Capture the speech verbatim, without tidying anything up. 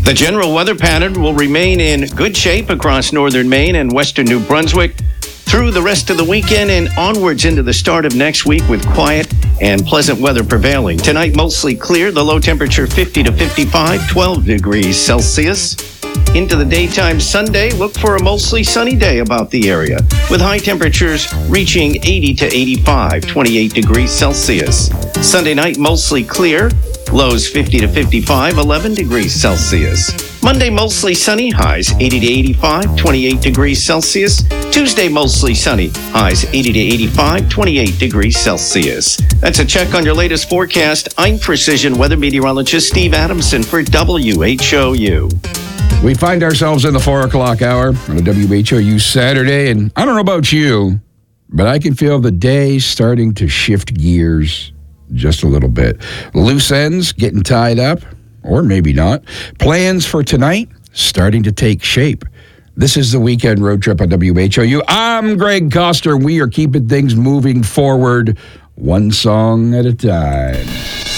The general weather pattern will remain in good shape across northern Maine and western New Brunswick through the rest of the weekend and onwards into the start of next week with quiet and pleasant weather prevailing. Tonight, mostly clear. The low temperature fifty to fifty-five, twelve degrees Celsius. Into the daytime Sunday, look for a mostly sunny day about the area with high temperatures reaching eighty to eighty-five, twenty-eight degrees Celsius. Sunday night, mostly clear. Lows fifty to fifty-five, eleven degrees Celsius. Monday, mostly sunny, highs eighty to eighty-five, twenty-eight degrees Celsius. Tuesday, mostly sunny, highs eighty to eighty-five, twenty-eight degrees Celsius. That's a check on your latest forecast. I'm Precision Weather Meteorologist Steve Adamson for W H O U. We find ourselves in the four o'clock hour on a W H O U Saturday, and I don't know about you, but I can feel the day starting to shift gears just a little bit. Loose ends getting tied up, or maybe not. Plans for tonight starting to take shape. This is the Weekend Road Trip on W H O U. I'm Greg Coster. We are keeping things moving forward one song at a time.